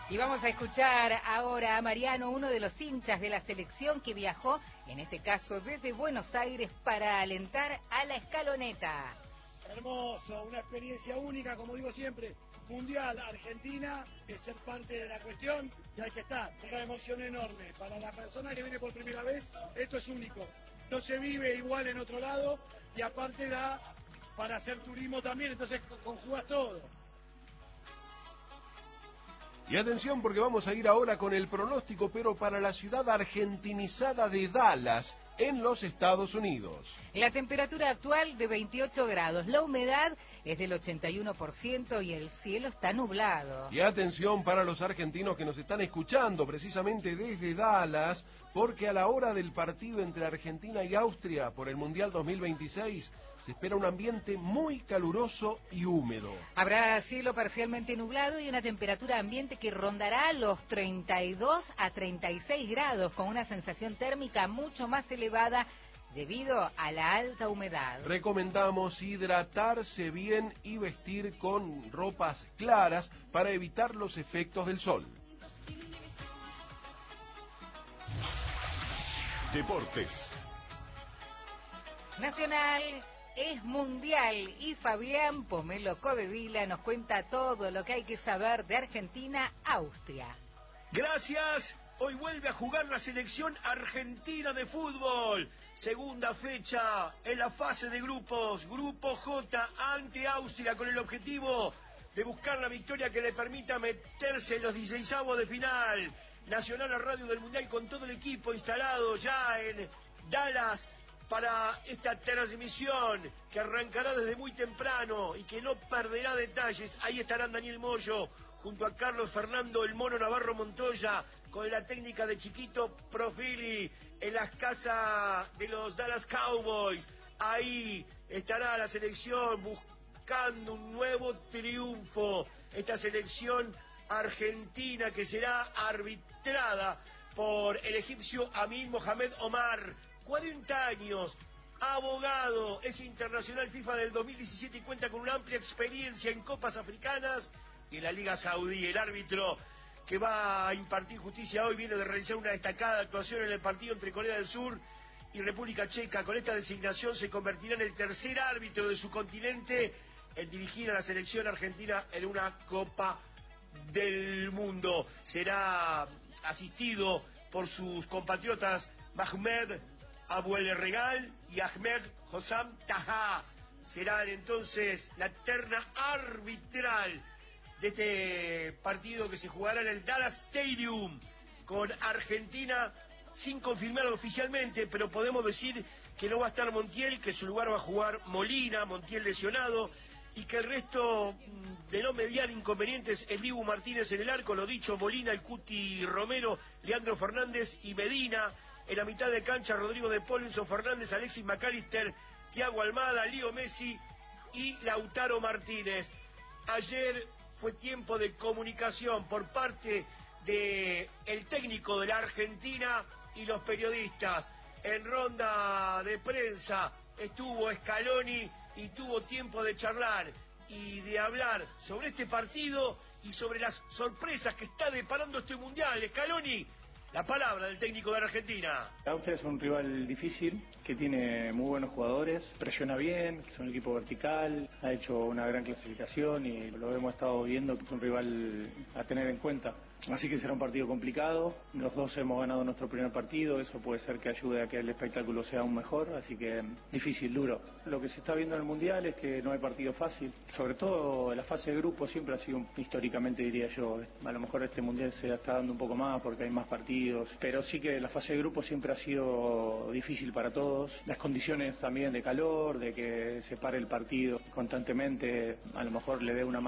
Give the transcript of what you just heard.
Y vamos a escuchar ahora a Mariano, uno de los hinchas de la selección que viajó, en este caso desde Buenos Aires, para alentar a la Escaloneta. Hermoso, una experiencia única, como digo siempre, mundial, Argentina, es ser parte de la cuestión y hay que estar. Una emoción enorme. Para la persona que viene por primera vez, esto es único. No se vive igual en otro lado y aparte da para hacer turismo también, entonces conjugas todo. Y atención porque vamos a ir ahora con el pronóstico, pero para la ciudad argentinizada de Dallas, en los Estados Unidos. La temperatura actual de 28 grados, la humedad es del 81% y el cielo está nublado. Y atención para los argentinos que nos están escuchando precisamente desde Dallas, porque a la hora del partido entre Argentina y Austria por el Mundial 2026 se espera un ambiente muy caluroso y húmedo. Habrá cielo parcialmente nublado y una temperatura ambiente que rondará los 32 a 36 grados, con una sensación térmica mucho más elevada debido a la alta humedad. Recomendamos hidratarse bien y vestir con ropas claras para evitar los efectos del sol. Deportes. Nacional es mundial y Fabián Pomelo Codevila nos cuenta todo lo que hay que saber de Argentina-Austria. Gracias. Hoy vuelve a jugar la selección argentina de fútbol. Segunda fecha en la fase de grupos. Grupo J ante Austria con el objetivo de buscar la victoria que le permita meterse en los 16avos de final. Nacional, la radio del Mundial, con todo el equipo instalado ya en Dallas para esta transmisión que arrancará desde muy temprano y que no perderá detalles. Ahí estarán Daniel Moyo junto a Carlos Fernando El Mono Navarro Montoya, con la técnica de Chiquito Profili en las casas de los Dallas Cowboys. Ahí estará la selección buscando un nuevo triunfo. Esta selección argentina que será arbitrada por el egipcio Amin Mohamed Omar, 40 años, abogado, es internacional FIFA del 2017 y cuenta con una amplia experiencia en copas africanas y en la Liga Saudí. El árbitro que va a impartir justicia hoy viene de realizar una destacada actuación en el partido entre Corea del Sur y República Checa. Con esta designación se convertirá en el tercer árbitro de su continente en dirigir a la selección argentina en una Copa del Mundo. Será asistido por sus compatriotas Mahmed Abuel Regal y Ahmed Hossam Taha. Serán entonces la terna arbitral de este partido que se jugará en el Dallas Stadium con Argentina sin confirmar oficialmente, pero podemos decir que no va a estar Montiel, que en su lugar va a jugar Molina, Montiel lesionado, y que el resto de no mediar inconvenientes, el Dibu Martínez en el arco, lo dicho, Molina, el Cuti Romero, Leandro Fernández y Medina. En la mitad de cancha, Rodrigo de Paul, Enzo Fernández, Alexis McAllister, Thiago Almada, Lío Messi y Lautaro Martínez. Ayer fue tiempo de comunicación por parte del técnico de la Argentina y los periodistas. En ronda de prensa estuvo Scaloni y tuvo tiempo de charlar y de hablar sobre este partido y sobre las sorpresas que está deparando este mundial. Scaloni, la palabra del técnico de Argentina. Austria es un rival difícil, que tiene muy buenos jugadores, presiona bien, es un equipo vertical, ha hecho una gran clasificación y lo hemos estado viendo, que es un rival a tener en cuenta. Así que será un partido complicado, los dos hemos ganado nuestro primer partido, eso puede ser que ayude a que el espectáculo sea aún mejor, así que difícil, duro. Lo que se está viendo en el Mundial es que no hay partido fácil, sobre todo la fase de grupo siempre ha sido, históricamente diría yo, a lo mejor este Mundial se está dando un poco más porque hay más partidos, pero sí que la fase de grupo siempre ha sido difícil para todos, las condiciones también de calor, de que se pare el partido constantemente, a lo mejor le dé una